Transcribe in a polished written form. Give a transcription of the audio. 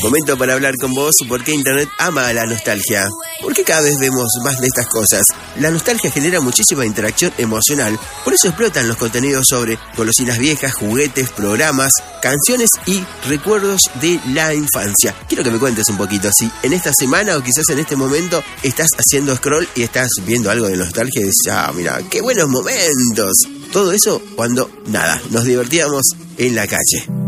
Momento para hablar con vos por qué Internet ama a la nostalgia. ¿Por qué cada vez vemos más de estas cosas? La nostalgia genera muchísima interacción emocional, por eso explotan los contenidos sobre golosinas viejas, juguetes, programas, canciones y recuerdos de la infancia. Quiero que me cuentes un poquito si en esta semana o quizás en este momento estás haciendo scroll y estás viendo algo de nostalgia y dices, mira, qué buenos momentos. Todo eso cuando, nos divertíamos en la calle.